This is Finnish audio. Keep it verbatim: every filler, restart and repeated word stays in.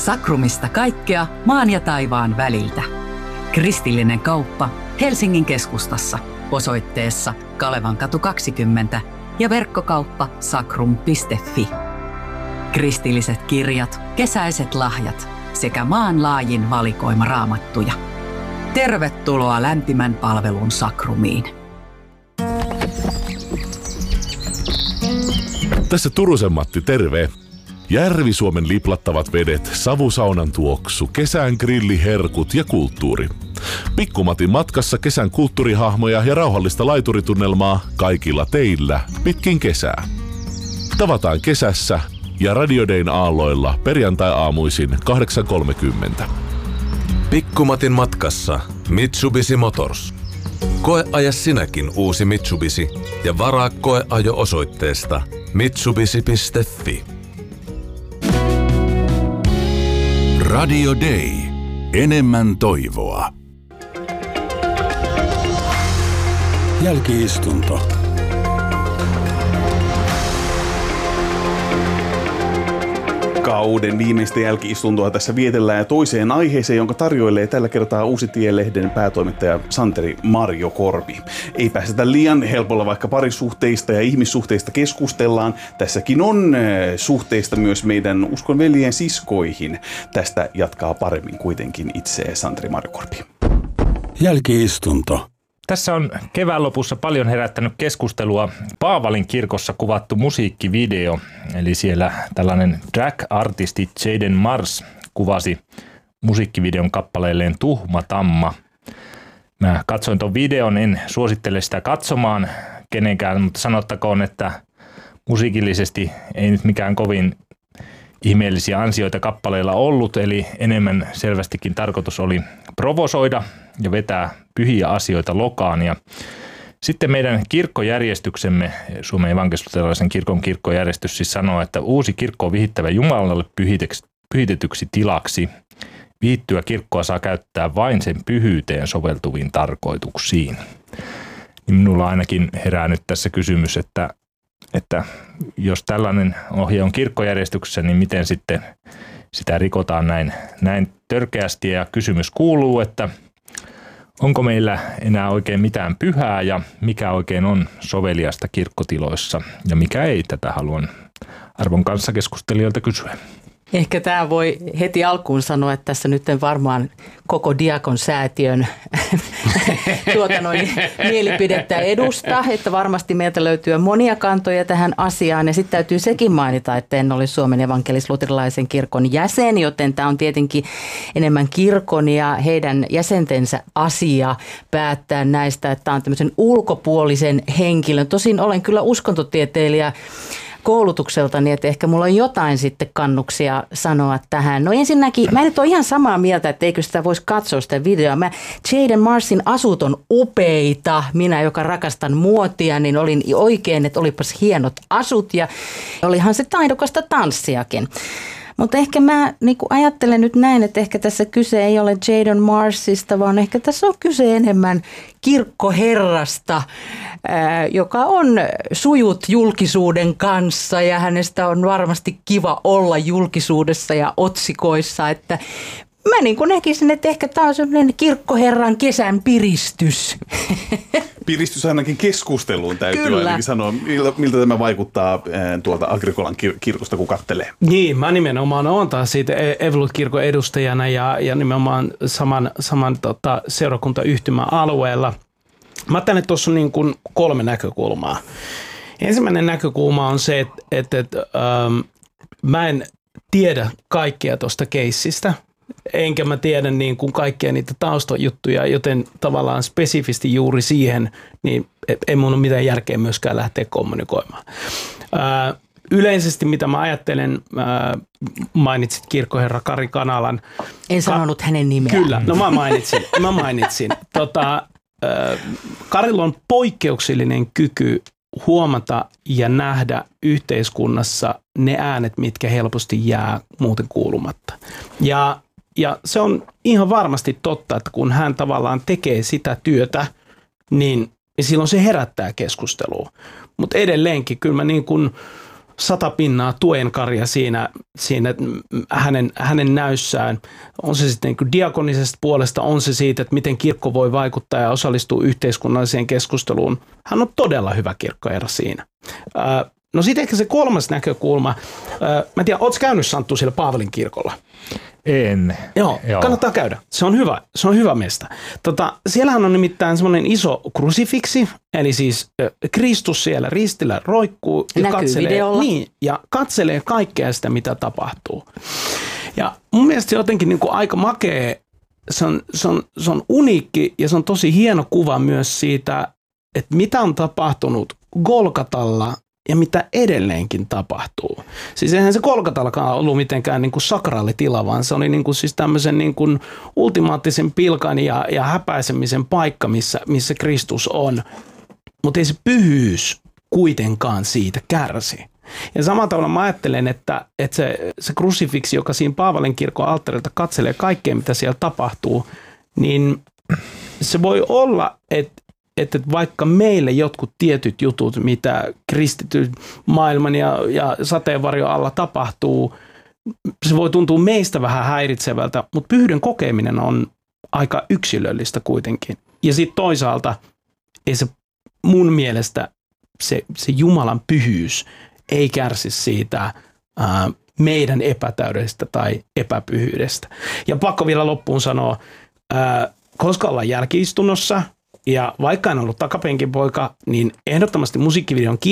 Sakrumista kaikkea maan ja taivaan väliltä. Kristillinen kauppa Helsingin keskustassa osoitteessa Kalevankatu kaksikymmentä ja verkkokauppa sakrum piste fi. Kristilliset kirjat, kesäiset lahjat sekä maanlaajin valikoima raamattuja. Tervetuloa lämpimän palvelun Sakrumiin. Tässä Turusen Matti, terve. Järvi-Suomen liplattavat vedet, savusaunan tuoksu, kesän grilliherkut ja kulttuuri. Pikkumatin matkassa kesän kulttuurihahmoja ja rauhallista laituritunnelmaa kaikilla teillä pitkin kesää. Tavataan kesässä ja Radio Dayn aalloilla perjantai-aamuisin kahdeksan kolmekymmentä. Pikkumatin matkassa Mitsubishi Motors. Koeaja sinäkin uusi Mitsubishi ja varaa koeajo osoitteesta mitsubishi piste fi. Radio Day. Enemmän toivoa. Jälki-istunto. Kauden viimeistä jälki-istuntoa tässä vietellään ja toiseen aiheeseen, jonka tarjoilee tällä kertaa Uusi Tie-lehden päätoimittaja Santeri Marjokorpi. Ei päästetä liian helpolla, vaikka parisuhteista ja ihmissuhteista keskustellaan. Tässäkin on suhteista myös meidän uskonveljen siskoihin. Tästä jatkaa paremmin kuitenkin itse Santeri Marjokorpi. Jälki-istunto. Tässä on kevään lopussa paljon herättänyt keskustelua Paavalin kirkossa kuvattu musiikkivideo. Eli siellä tällainen drag-artisti Jaden Mars kuvasi musiikkivideon kappaleelleen Tuhma Tamma. Mä katsoin ton videon, en suosittele sitä katsomaan kenenkään, mutta sanottakoon, että musiikillisesti ei nyt mikään kovin ihmeellisiä ansioita kappaleilla ollut, eli enemmän selvästikin tarkoitus oli provosoida ja vetää pyhiä asioita lokaan. Ja sitten meidän kirkkojärjestyksemme, Suomen evankelisluterilaisen kirkon kirkkojärjestys siis sanoo, että uusi kirkko on vihittävä Jumalalle pyhitetyksi tilaksi. Vihittyä kirkkoa saa käyttää vain sen pyhyyteen soveltuviin tarkoituksiin. Niin minulla ainakin herää nyt tässä kysymys, että että jos tällainen ohje on kirkkojärjestyksessä, niin miten sitten sitä rikotaan näin, näin törkeästi. Ja kysymys kuuluu, että onko meillä enää oikein mitään pyhää ja mikä oikein on soveliasta kirkkotiloissa ja mikä ei, tätä haluan arvon kanssa keskustelijoilta kysyä. Ehkä tämä voi heti alkuun sanoa, että tässä nyt en varmaan koko Diakon säätiön tuota noin, mielipidettä edusta, että varmasti meiltä löytyy monia kantoja tähän asiaan. Ja sitten täytyy sekin mainita, että en ole Suomen evankelis-luterilaisen kirkon jäsen, joten tämä on tietenkin enemmän kirkon ja heidän jäsentensä asia päättää näistä, että tämä on tämmöisen ulkopuolisen henkilön. Tosin olen kyllä uskontotieteilijä koulutukseltani, että ehkä mulla on jotain sitten kannuksia sanoa tähän. No ensinnäkin, mä en nyt ole ihan samaa mieltä, että eikö sitä voisi katsoa sitä videoa. Mä, Jaden Marsin asut on upeita. Minä, joka rakastan muotia, niin olin oikein, että olipas hienot asut ja olihan se taidokasta tanssiakin. Mutta ehkä mä niin ajattelen nyt näin, että ehkä tässä kyse ei ole Jaden Marsista, vaan ehkä tässä on kyse enemmän kirkkoherrasta, ää, joka on sujut julkisuuden kanssa ja hänestä on varmasti kiva olla julkisuudessa ja otsikoissa, että mä niin kuin näkisin, että ehkä tämä on sellainen kirkkoherran kesän piristys. Piristys ainakin keskusteluun täytyy Kyllä. ainakin sanoa. Miltä, miltä tämä vaikuttaa tuolta Agrikolan kirkosta, kun kattelee? Niin, mä nimenomaan oon taas siitä Evolut-kirkon edustajana ja, ja nimenomaan saman, saman tota, seurakuntayhtymän alueella. Mä ajattelen, että tuossa on niin kuin kolme näkökulmaa. Ensimmäinen näkökulma on se, että, että, että ähm, mä en tiedä kaikkea tuosta keissistä. Enkä mä tiedä niin kuin kaikkia niitä taustajuttuja, joten tavallaan spesifisti juuri siihen, niin ei mun ole mitään järkeä myöskään lähteä kommunikoimaan. Ää, yleisesti mitä mä ajattelen, ää, mainitsit kirkkoherra Kari Kanalan. En sanonut Ka- hänen nimeään. Kyllä, no mä mainitsin. mä mainitsin. Tota, ää, Karilla on poikkeuksellinen kyky huomata ja nähdä yhteiskunnassa ne äänet, mitkä helposti jää muuten kuulumatta. Ja Ja se on ihan varmasti totta, että kun hän tavallaan tekee sitä työtä, niin silloin se herättää keskustelua. Mutta edelleenkin kyllä mä niin kuin sata pinnaa tuenkarja siinä, siinä hänen, hänen näyssään. On se sitten niin diakonisesta puolesta, on se siitä, että miten kirkko voi vaikuttaa ja osallistua yhteiskunnalliseen keskusteluun. Hän on todella hyvä kirkkoherra siinä. No sitten ehkä se kolmas näkökulma. Mä en tiedä, ootko käynyt Santtu siellä Paavalin kirkolla? En. Joo, Joo, kannattaa käydä. Se on hyvä, se on hyvä mesta. Tota, siellähän on nimittäin semmoinen iso krusifiksi, eli siis Kristus siellä ristillä roikkuu ja katselee, niin, ja katselee kaikkea sitä, mitä tapahtuu. Ja mun mielestä se jotenkin niin kuin aika makea, se on, se, on, se on uniikki ja se on tosi hieno kuva myös siitä, että mitä on tapahtunut Golgatalla ja mitä edelleenkin tapahtuu. Siis eihän se Golgatallakaan ollut mitenkään niin kuin sakraalitila, vaan se oli niin kuin siis tämmöisen niin kuin ultimaattisen pilkan ja, ja häpäisemisen paikka, missä, missä Kristus on. Mutta ei se pyhyys kuitenkaan siitä kärsi. Ja samalla tavalla mä ajattelen, että, että se, se krusifiksi, joka siinä Paavalin kirkon alttarilta katselee kaikkea, mitä siellä tapahtuu, niin se voi olla, että että vaikka meille jotkut tietyt jutut, mitä kristityn maailman ja, ja sateenvarjon alla tapahtuu, se voi tuntua meistä vähän häiritsevältä, mutta pyhyyden kokeminen on aika yksilöllistä kuitenkin. Ja sitten toisaalta ei se mun mielestä se, se Jumalan pyhyys ei kärsi siitä ää, meidän epätäydellisestä tai epäpyhyydestä. Ja pakko vielä loppuun sanoa, ää, koska ollaan jälki-istunnossa, ja vaikka en ollut takapenkin poika, niin ehdottomasti musiikkivideon